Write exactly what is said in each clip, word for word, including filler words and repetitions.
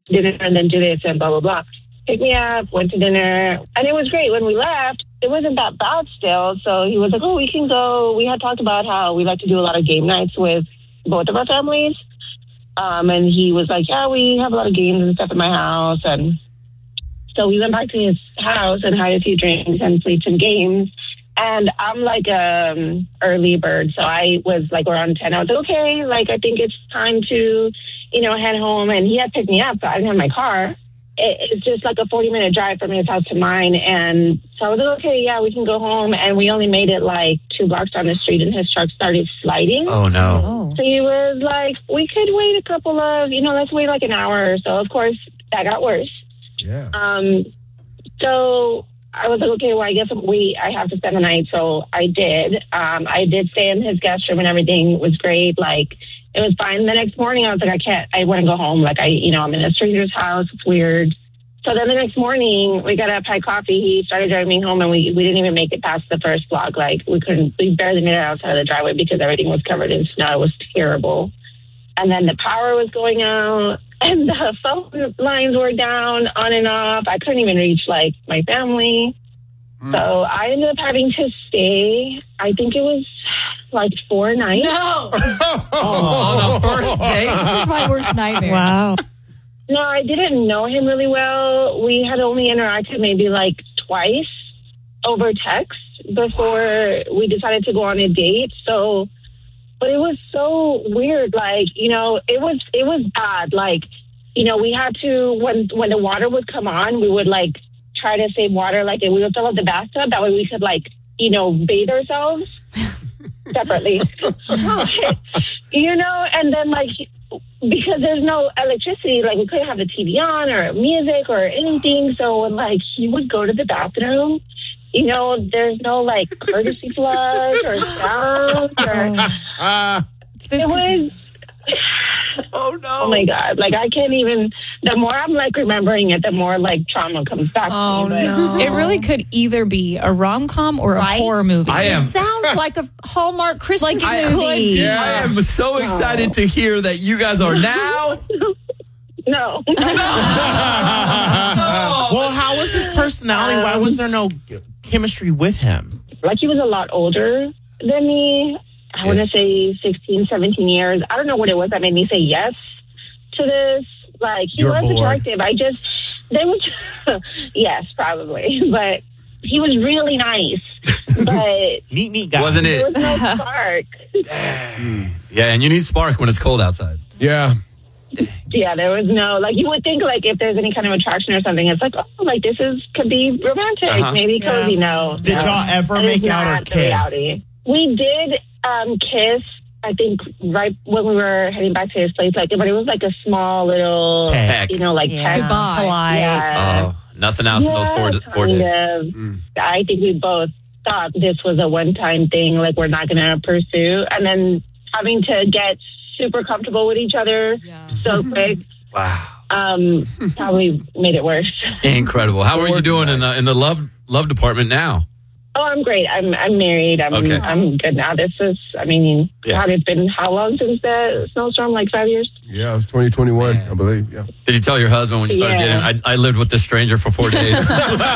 dinner and then do this and blah, blah, blah. Picked me up, went to dinner, and it was great. When we left, it wasn't that bad still. So he was like, oh, we can go. We had talked about how we like to do a lot of game nights with both of our families. Um, and he was like, yeah, we have a lot of games and stuff at my house. And so we went back to his house and had a few drinks and played some games. And I'm like um early bird. So I was like around ten. I was like, okay, like I think it's time to, you know, head home. And he had picked me up, so I didn't have my car. It's just like a forty minute drive from his house to mine. And so I was like, okay, yeah, we can go home. And we only made it like two blocks down the street and his truck started sliding. Oh, no. So he was like, we could wait a couple of, you know, let's wait like an hour or so. Of course, that got worse. Yeah. Um, so I was like, okay, well, I guess we, I have to spend the night. So I did. Um, I did stay in his guest room and everything. It was great. Like, it was fine. The next morning, I was like, I can't, I want to go home. Like, I, you know, I'm in a stranger's house. It's weird. So then the next morning, we got up, had coffee. He started driving me home, and we, we didn't even make it past the first block. Like, we couldn't, we barely made it outside of the driveway because everything was covered in snow. It was terrible. And then the power was going out, and the phone lines were down, on and off. I couldn't even reach, like, my family. Mm. So I ended up having to stay. I think it was like four nights. No! Oh, on a first date? This is my worst nightmare. Wow. No, I didn't know him really well. We had only interacted maybe like twice over text before we decided to go on a date. So, but it was so weird. Like, you know, it was, it was bad. Like, you know, we had to, when, when the water would come on, we would like try to save water. Like, we would fill up the bathtub. That way we could like, you know, bathe ourselves separately. You know, and then like, because there's no electricity, like we couldn't have the T V on or music or anything. So when like he would go to the bathroom, you know, there's no like courtesy flush or sound or Uh, it was. Oh no! Oh my God! Like I can't even. The more I'm like remembering it, the more like trauma comes back. Oh to me. But no! It really could either be a rom-com or a Right? horror movie. I It am. sounds like a Hallmark Christmas Like, movie. yeah. I am so excited to hear that you guys are now. No. well, how was his personality? Why was there no chemistry with him? Like he was a lot older than me. I want to say sixteen, seventeen years. I don't know what it was that made me say yes to this. Like, he You're was bored. attractive. I just, there was, yes, probably. But he was really nice. But Neat, neat guy. Wasn't there it? was no spark. Yeah, and you need spark when it's cold outside. Yeah. Yeah, there was no, like, you would think, like, if there's any kind of attraction or something, it's like, oh, like, this is, could be romantic, Uh-huh. maybe cozy. No. Did no. y'all ever That is make out or not the kiss? reality. We did um, kiss, I think, right when we were heading back to his place, like, but it was like a small little, Peck. you know, like, Yeah. peck. Goodbye. Polite. Yeah. Oh, nothing else in those four, Yeah, four kind days. of. I think we both thought this was a one-time thing, like we're not going to pursue. And then having to get super comfortable with each other so quick Wow, um, probably made it worse. incredible. How are you doing in the in the love love department now? Oh, I'm great. I'm I'm married. I'm Okay. I'm good now. This is, I mean, Yeah. God, it's been how long since the snowstorm? Like five years? Yeah, it was twenty twenty-one, I believe. Yeah. Did you tell your husband when you started Yeah. dating? I, I lived with this stranger for four days.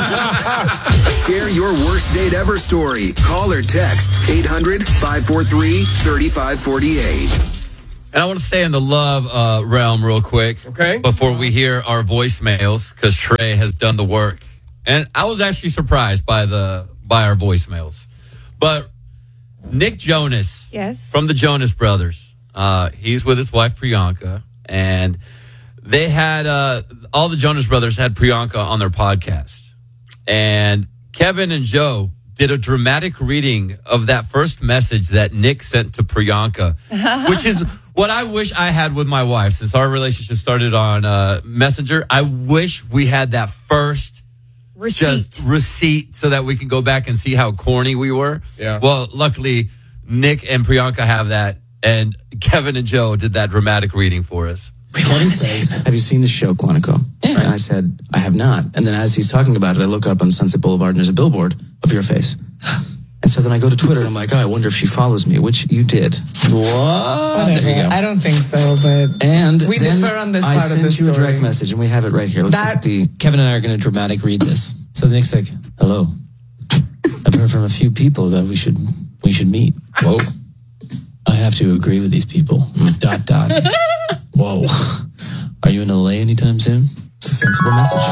Share your worst date ever story. Call or text eight hundred, five four three, three five four eight. And I want to stay in the love uh, realm real quick. Okay. Before we hear our voicemails, because Trey has done the work. And I was actually surprised by the by our voicemails. But Nick Jonas, Yes. from the Jonas Brothers, uh, he's with his wife Priyanka, and they had uh, all the Jonas Brothers had Priyanka on their podcast, and Kevin and Joe did a dramatic reading of that first message that Nick sent to Priyanka, which is what I wish I had with my wife. Since our relationship started on uh, Messenger, I wish we had that first Receipt. just receipt so that we can go back and see how corny we were. Yeah. Well, luckily, Nick and Priyanka have that, and Kevin and Joe did that dramatic reading for us. Kevin says, have you seen the show, Quantico? And I said, I have not. And then as he's talking about it, I look up on Sunset Boulevard and there's a billboard of your face. And And so then I go to Twitter and I'm like, oh, I wonder if she follows me, which you did. What? There you go. I don't think so, but And we then differ on this I part of the sent you a story. direct message, and we have it right here. Let's That- look at the. Kevin and I are going to dramatic read this. So the next like, hello. I've heard from a few people that we should we should meet. Whoa. I have to agree with these people. Dot dot. Whoa. Are you in L A anytime soon? It's a sensible message.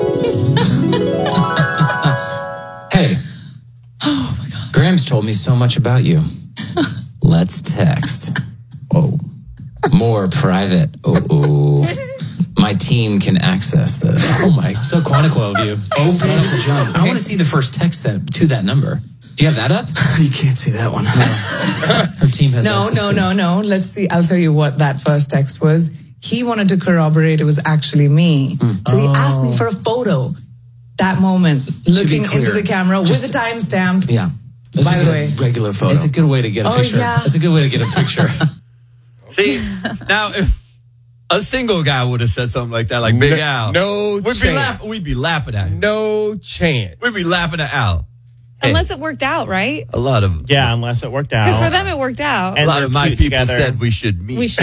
Hey. Oh my God. Graham's told me so much about you. Let's text. Whoa. More private. Oh, oh. My team can access this. Oh my. So Quantico of you. Open Uncle John. I want to see the first text that, to that number. Do you have that up? You can't see that one. No. Her team has No, access no, to no, no. Let's see. I'll tell you what that first text was. He wanted to corroborate it was actually me. So he asked me for a photo. That moment, looking clear, into the camera just- with a timestamp. Yeah. This By is the a way. regular photo. It's a good way to get a Oh, picture. yeah. It's a good way to get a picture. See, now if a single guy would have said something like that, like Big No- Al, no we'd be chance. laughing. We'd be laughing at him. No chance. We'd be laughing at Al. Hey, Unless it worked out, right? a lot of Yeah, unless it worked out. Because for them it worked out. a And lot they're of my cute people together. said we should meet. we should.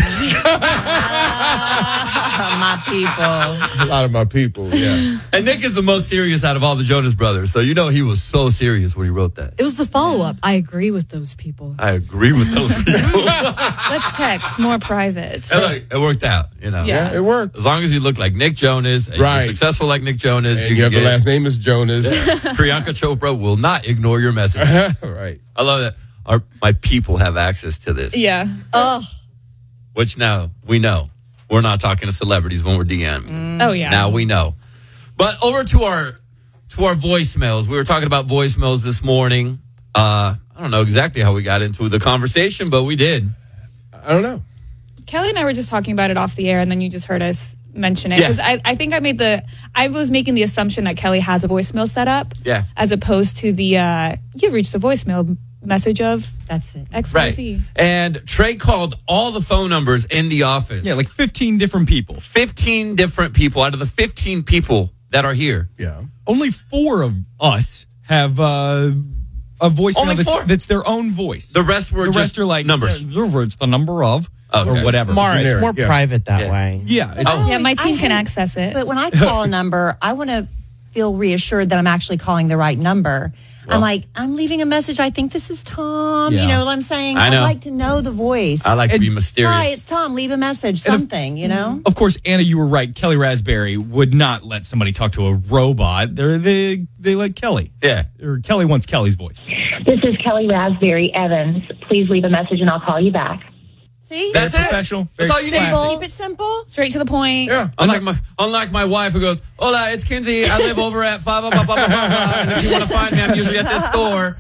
My people. A lot of my people, yeah. And Nick is the most serious out of all the Jonas Brothers, so you know he was so serious when he wrote that. It was the follow up. I agree with those people. I agree with those people. Let's text more private. And look, it worked out, you know. Yeah. It worked. As long as you look like Nick Jonas and Right. you're successful like Nick Jonas, And you you have can the get- last name is Jonas. Priyanka Chopra will not ignore your message. Right. I love that. Our my people have access to this. Yeah. Ugh. Which now we know. We're not talking to celebrities when we're DMing. Oh yeah. Now we know. But over to our to our voicemails. We were talking about voicemails this morning. Uh, I don't know exactly how we got into the conversation, but we did. I don't know. Kelly and I were just talking about it off the air, and then you just heard us mention it. Yeah. Because I, I think I made the, I was making the assumption that Kelly has a voicemail set up. Yeah. As opposed to the, uh, you reached the voicemail message of That's it. X Y Z. Right. And Trey called all the phone numbers in the office. Yeah, like fifteen different people. fifteen different people out of the fifteen people that are here. Yeah. Only four of us have uh, a voicemail Only that's, four? that's their own voice. The rest were the just rest are like numbers. Yeah, it's the number of Okay. or whatever. More, it's Generic, more yeah. private that Yeah. way. Yeah, it's, Oh. Yeah, my team I can hate- access it. But when I call a number, I want to feel reassured that I'm actually calling the right number. I'm like, I'm leaving a message. I think this is Tom. Yeah. You know what I'm saying? I know. I'd like to know the voice. I like to be mysterious. Hi, it's Tom. Leave a message. And if- Something, you know? of course, Anna, you were right. Kelly Raspberry would not let somebody talk to a robot. They're, they they like Kelly. Yeah. Or Kelly wants Kelly's voice. This is Kelly Raspberry Evans. Please leave a message and I'll call you back. See? That's Very it. professional, That's very all you need. Simple. Keep it simple. Straight to the point. Yeah. Unlike my, unlike my wife who goes, hola, it's Kinsey. I live over at five, blah, blah, blah, blah, blah, and if you want to find me, I'm usually at this store.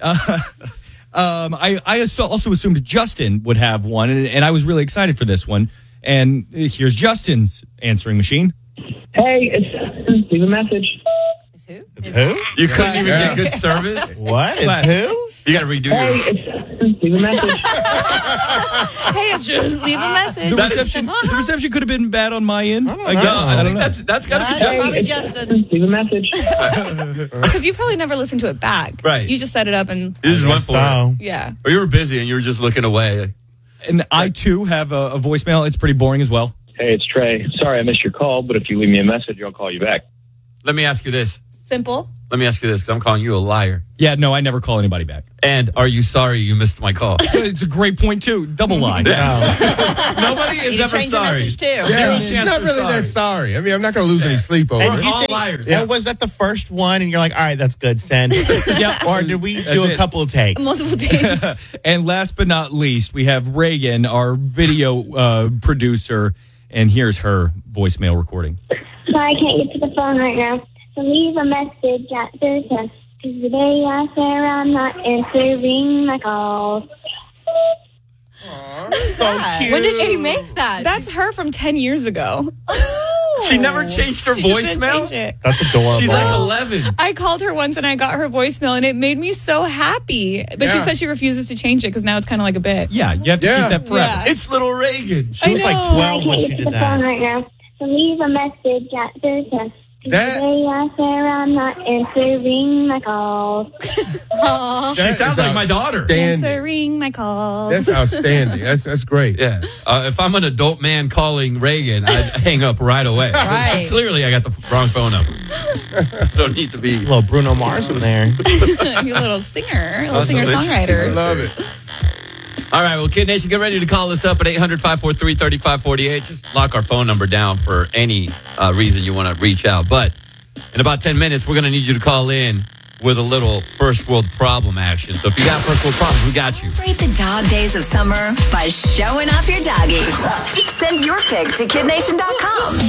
Um, I, I also assumed Justin would have one, and, and I was really excited for this one. And here's Justin's answering machine. Hey, it's leave a message. Who? Who? You couldn't even Yeah. get good service. What? Class. It's who? You got to redo Hey, your. it's leave a message. Hey, it's just leave a message. The That is- reception, the reception could have been bad on my end. I, No, guess. I, don't think know. that's that's got to be That's Justin. probably Justin. Leave a message. Because you probably never listened to it back. Right. You just set it up and, You just went for it. So, yeah. Or you were busy and you were just looking away. And I too have a, a voicemail. It's pretty boring as well. Hey, it's Trey. Sorry I missed your call, but if you leave me a message, I'll call you back. Let me ask you this. Simple. Let me ask you this, because I'm calling you a liar. Yeah, no, I never call anybody back. And are you sorry you missed my call? It's a great point too. Double line. Nobody is You ever changed the sorry. message too. Yeah, Zero it's chance not for really sorry. that sorry. I mean, I'm not going to lose any sleep over And it. you all think- liars. Yeah. Was that the first one? And you're like, all right, that's good. Send. Yep. Or did we That's do a it. couple of takes? Multiple days. And last but not least, we have Reagan, our video uh, producer, and here's her voicemail recording. Sorry, I can't get to the phone right now. So leave a message at the test. Because the day I swear I'm not answering my calls. So cute. When did she make that? That's her from ten years ago. She never changed her She didn't voicemail? change it. That's adorable. She's like eleven. I called her once and I got her voicemail and it made me so happy. But she Yeah. said she refuses to change it because now it's kind of like a bit. Yeah, you have to Yeah. keep that forever. Yeah. It's little Reagan. She was I like know. I twelve when can't she get to did the phone that. right now. So leave a message at the test. That- Today I swear I'm not answering my calls. She sounds like my daughter. Outstanding. Answering my calls. That's outstanding. That's that's great. Yeah. Uh, if I'm an adult man calling Reagan, I'd hang up right away. Right. Clearly, I got the wrong phone number. Don't need to be. A little Bruno Mars in there. You little singer, little That's singer so interesting. I songwriter. love it. All right, well, Kid Nation, get ready to call us up at eight hundred, five four three, three five four eight. Just lock our phone number down for any uh, reason you want to reach out. But in about ten minutes, we're going to need you to call in with a little first world problem action. So if you got first world problems, we got you. Celebrate the dog days of summer by showing off your doggies. Send your pic to kid nation dot com.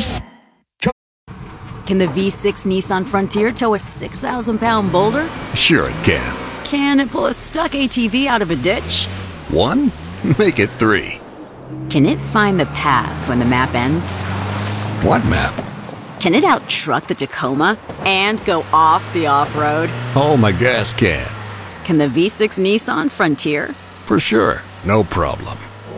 Can the V six Nissan Frontier tow a six thousand pound boulder? Sure it can. Can it pull a stuck A T V out of a ditch? One? Make it three. Can it find the path when the map ends? What map? Can it out-truck the Tacoma and go off the off-road? Oh, my gas can. Can the V six Nissan Frontier? For sure. No problem.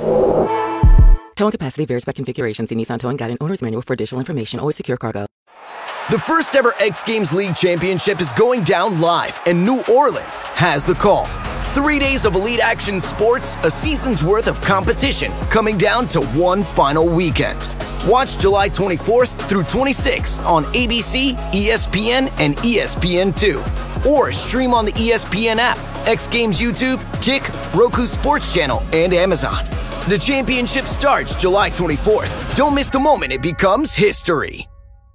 Towing capacity varies by configuration. See Nissan Towing Guide and Owner's Manual for additional information. Always secure cargo. The first ever X Games League Championship is going down live, and New Orleans has the call. Three days of elite action sports, a season's worth of competition, coming down to one final weekend. Watch July twenty-fourth through twenty-sixth on A B C, E S P N, and E S P N two. Or stream on the E S P N app, X Games YouTube, Kick, Roku Sports Channel, and Amazon. The championship starts July twenty-fourth. Don't miss the moment it becomes history.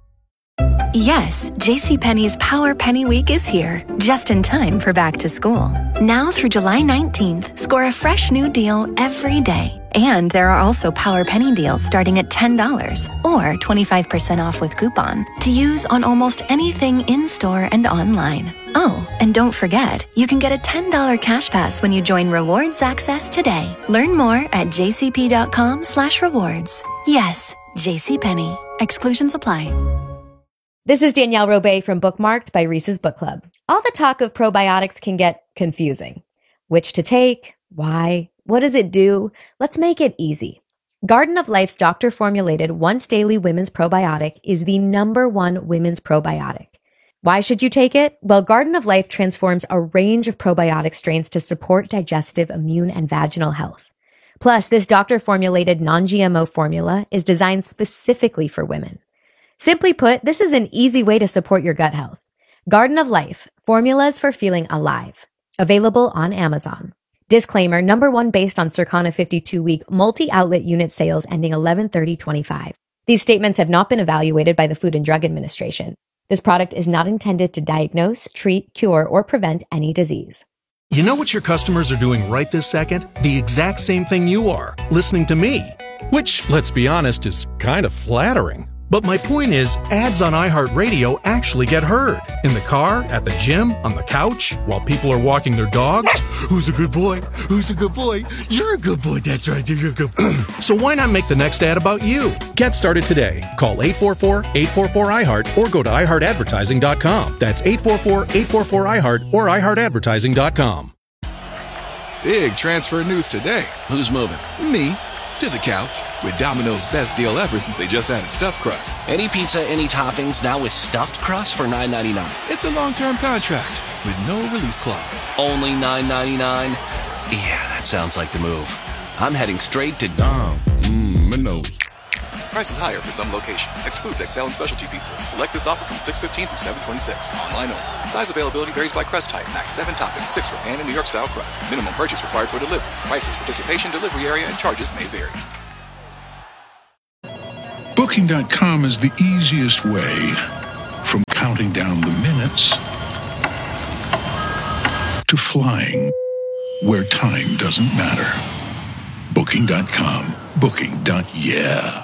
Yes, JCPenney's Power Penny Week is here, just in time for back to school. Now through July nineteenth, score a fresh new deal every day. And there are also Power Penny deals starting at ten dollars or twenty-five percent off with coupon to use on almost anything in-store and online. Oh, and don't forget, you can get a ten dollars cash pass when you join Rewards Access today. Learn more at jcp.com slash rewards. Yes, JCPenney. Exclusions apply. This is Danielle Robay from Bookmarked by Reese's Book Club. All the talk of probiotics can get confusing. Which to take? Why? What does it do? Let's make it easy. Garden of Life's doctor-formulated once-daily women's probiotic is the number one women's probiotic. Why should you take it? Well, Garden of Life transforms a range of probiotic strains to support digestive, immune, and vaginal health. Plus, this doctor-formulated non-G M O formula is designed specifically for women. Simply put, this is an easy way to support your gut health. Garden of Life, formulas for feeling alive. Available on Amazon. Disclaimer, number one based on Circana fifty-two week multi-outlet unit sales ending eleven thirty twenty-five. These statements have not been evaluated by the Food and Drug Administration. This product is not intended to diagnose, treat, cure, or prevent any disease. You know what your customers are doing right this second? The exact same thing you are, listening to me. Which, let's be honest, is kind of flattering. But my point is, ads on iHeartRadio actually get heard. In the car, at the gym, on the couch, while people are walking their dogs. Who's a good boy? Who's a good boy? You're a good boy. That's right. You're a good boy. So why not make the next ad about you? Get started today. Call eight four four, eight four four, I heart or go to i heart advertising dot com. That's eight four four, eight four four, I heart or i heart advertising dot com. Big transfer news today. Who's moving? Me. To the couch with Domino's best deal ever since they just added stuffed crust. Any pizza, any toppings, now with stuffed crust for nine ninety-nine. It's a long-term contract with no release clause. Only nine ninety-nine? Yeah, that sounds like the move. I'm heading straight to Dom. Mmm, Minos. Prices higher for some locations. Excludes X L and specialty pizzas. Select this offer from six fifteen through seven twenty-six. Online only. Size availability varies by crust type. Max seven toppings, six for pan and New York style crust. Minimum purchase required for delivery. Prices, participation, delivery area, and charges may vary. Booking dot com is the easiest way from counting down the minutes to flying where time doesn't matter. Booking dot com. Booking. Yeah.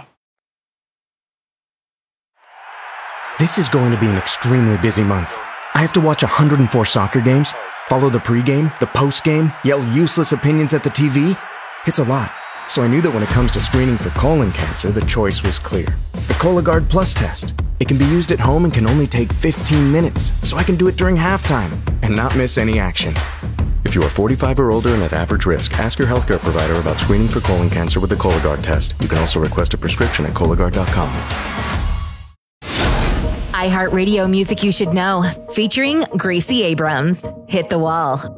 This is going to be an extremely busy month. I have to watch one hundred four soccer games, follow the pregame, the postgame, yell useless opinions at the T V. It's a lot. So I knew that when it comes to screening for colon cancer, the choice was clear. The Cologuard Plus test. It can be used at home and can only take fifteen minutes, so I can do it during halftime and not miss any action. If you are forty-five or older and at average risk, ask your healthcare provider about screening for colon cancer with the Cologuard test. You can also request a prescription at Cologuard dot com. iHeartRadio Music You Should Know, featuring Gracie Abrams. Hit the Wall